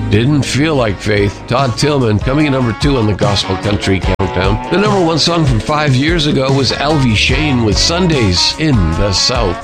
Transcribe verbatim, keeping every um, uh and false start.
Didn't Feel Like Faith. Todd Tillman coming in number two on the Gospel Country Countdown. The number one song from five years ago was Elvie Shane with Sundays in the South.